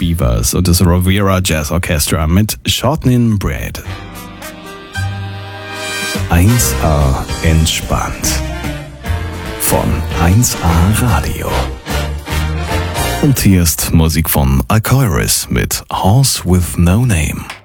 Beavers und das Riviera Jazz Orchestra mit Shortening Bread. 1A entspannt. Von 1A Radio. Und hier ist Musik von Alcoiris mit Horse with No Name.